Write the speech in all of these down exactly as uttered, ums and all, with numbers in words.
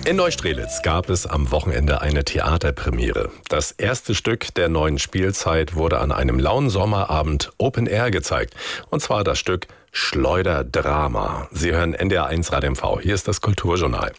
In Neustrelitz gab es am Wochenende eine Theaterpremiere. Das erste Stück der neuen Spielzeit wurde an einem lauen Sommerabend Open Air gezeigt. Und zwar das Stück Schleuderdrama. Sie hören N D R eins Radio M V. Hier ist das Kulturjournal.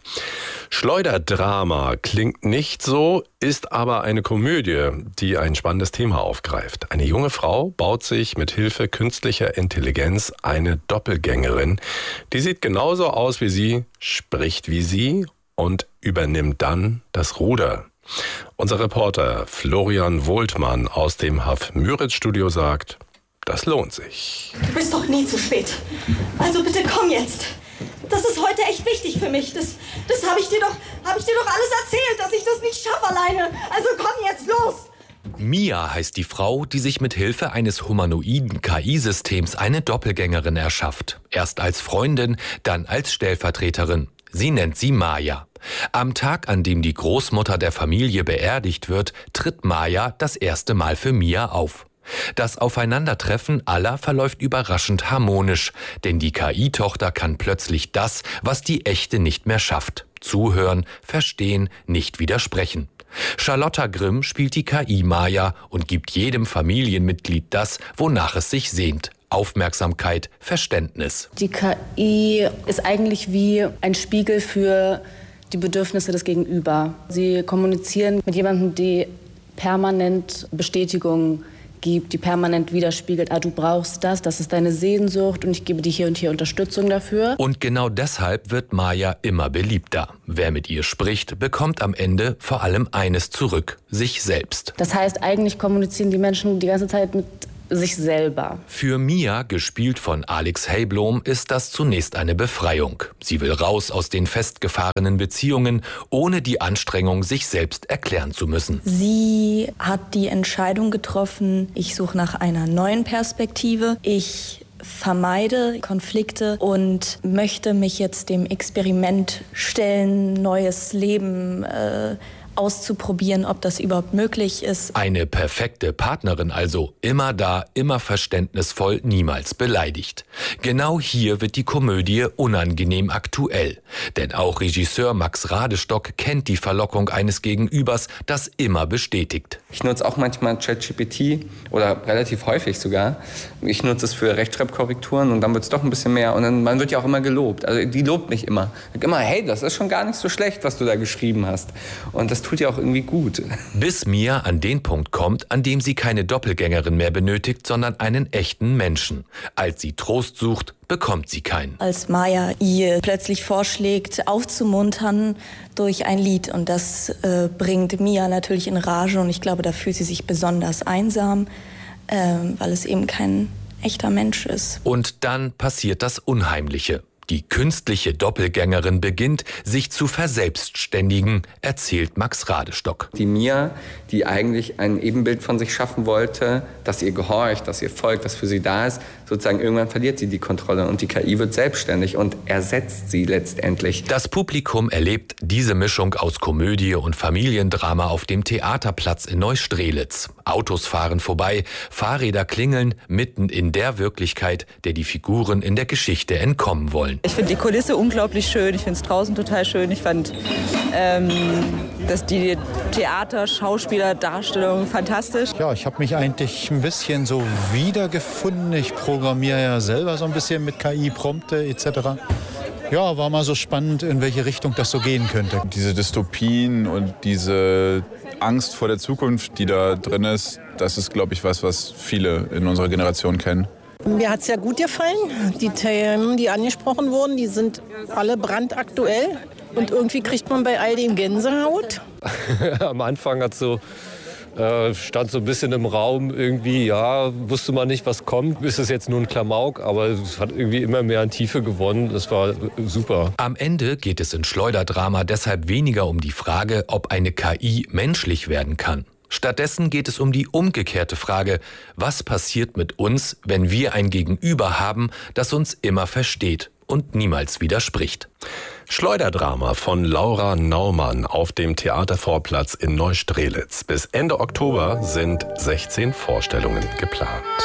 Schleuderdrama klingt nicht so, ist aber eine Komödie, die ein spannendes Thema aufgreift. Eine junge Frau baut sich mit Hilfe künstlicher Intelligenz eine Doppelgängerin. Die sieht genauso aus wie sie, spricht wie sie und übernimmt dann das Ruder. Unser Reporter Florian Wohltmann aus dem Haff-Müritz-Studio sagt, das lohnt sich. Du bist doch nie zu spät. Also bitte komm jetzt. Das ist heute echt wichtig für mich. Das, das habe ich dir doch, habe ich dir doch alles erzählt, dass ich das nicht schaffe alleine. Also komm jetzt los. Mia heißt die Frau, die sich mit Hilfe eines humanoiden K I-Systems eine Doppelgängerin erschafft. Erst als Freundin, dann als Stellvertreterin. Sie nennt sie Maya. Am Tag, an dem die Großmutter der Familie beerdigt wird, tritt Maya das erste Mal für Mia auf. Das Aufeinandertreffen aller verläuft überraschend harmonisch, denn die K I-Tochter kann plötzlich das, was die echte nicht mehr schafft. Zuhören, verstehen, nicht widersprechen. Charlotta Grimm spielt die K I-Maya und gibt jedem Familienmitglied das, wonach es sich sehnt. Aufmerksamkeit, Verständnis. Die K I ist eigentlich wie ein Spiegel für die Bedürfnisse des Gegenüber. Sie kommunizieren mit jemandem, die permanent Bestätigung gibt, die permanent widerspiegelt, ah, du brauchst das, das ist deine Sehnsucht und ich gebe dir hier und hier Unterstützung dafür. Und genau deshalb wird Maya immer beliebter. Wer mit ihr spricht, bekommt am Ende vor allem eines zurück, sich selbst. Das heißt, eigentlich kommunizieren die Menschen die ganze Zeit mit sich selber. Für Mia, gespielt von Alex Heiblom, ist das zunächst eine Befreiung. Sie will raus aus den festgefahrenen Beziehungen, ohne die Anstrengung, sich selbst erklären zu müssen. Sie hat die Entscheidung getroffen, ich suche nach einer neuen Perspektive. Ich vermeide Konflikte und möchte mich jetzt dem Experiment stellen, neues Leben äh, auszuprobieren, ob das überhaupt möglich ist. Eine perfekte Partnerin also, immer da, immer verständnisvoll, niemals beleidigt. Genau hier wird die Komödie unangenehm aktuell. Denn auch Regisseur Max Radestock kennt die Verlockung eines Gegenübers, das immer bestätigt. Ich nutze auch manchmal ChatGPT oder relativ häufig sogar. Ich nutze es für Rechtschreibkorrekturen und dann wird es doch ein bisschen mehr und dann, man wird ja auch immer gelobt. Also die lobt mich immer. Immer, hey, das ist schon gar nicht so schlecht, was du da geschrieben hast. Und das tut ja auch irgendwie gut. Bis Mia an den Punkt kommt, an dem sie keine Doppelgängerin mehr benötigt, sondern einen echten Menschen. Als sie Trost sucht, bekommt sie keinen. Als Maya ihr plötzlich vorschlägt, aufzumuntern durch ein Lied. Und das äh, bringt Mia natürlich in Rage. Und ich glaube, da fühlt sie sich besonders einsam, äh, weil es eben kein echter Mensch ist. Und dann passiert das Unheimliche. Die künstliche Doppelgängerin beginnt, sich zu verselbstständigen, erzählt Max Radestock. Die Mia, die eigentlich ein Ebenbild von sich schaffen wollte, das ihr gehorcht, das ihr folgt, das für sie da ist, sozusagen irgendwann verliert sie die Kontrolle und die K I wird selbstständig und ersetzt sie letztendlich. Das Publikum erlebt diese Mischung aus Komödie und Familiendrama auf dem Theaterplatz in Neustrelitz. Autos fahren vorbei, Fahrräder klingeln, mitten in der Wirklichkeit, der die Figuren in der Geschichte entkommen wollen. Ich finde die Kulisse unglaublich schön, ich finde es draußen total schön. Ich fand ähm, dass die Theater, Schauspieler, Darstellung fantastisch. Ja, ich habe mich eigentlich ein bisschen so wiedergefunden. Ich programmiere ja selber so ein bisschen mit K I, Prompte et cetera. Ja, war mal so spannend, in welche Richtung das so gehen könnte. Diese Dystopien und diese Angst vor der Zukunft, die da drin ist, das ist, glaube ich, was, was viele in unserer Generation kennen. Mir hat es ja gut gefallen. Die Themen, die angesprochen wurden, die sind alle brandaktuell. Und irgendwie kriegt man bei all dem Gänsehaut. Am Anfang hat so, äh, stand so ein bisschen im Raum, irgendwie, ja, wusste man nicht, was kommt. Ist es jetzt nur ein Klamauk, aber es hat irgendwie immer mehr an Tiefe gewonnen. Das war super. Am Ende geht es in Schleuderdrama deshalb weniger um die Frage, ob eine K I menschlich werden kann. Stattdessen geht es um die umgekehrte Frage, was passiert mit uns, wenn wir ein Gegenüber haben, das uns immer versteht und niemals widerspricht. Schleuderdrama von Laura Naumann auf dem Theatervorplatz in Neustrelitz. Bis Ende Oktober sind sechzehn Vorstellungen geplant.